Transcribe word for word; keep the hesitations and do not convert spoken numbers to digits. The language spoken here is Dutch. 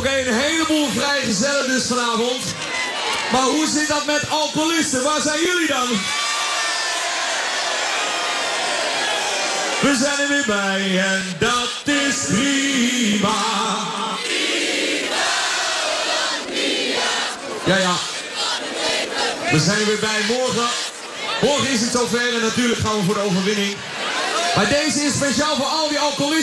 Oké, okay, een heleboel vrijgezellen dus vanavond. Maar hoe zit dat met alcoholisten? Waar zijn jullie dan? We zijn er weer bij en dat is prima. Ja, ja. We zijn er weer bij. Morgen, morgen is het zover en natuurlijk gaan we voor de overwinning. Maar deze is speciaal voor al die alcoholisten.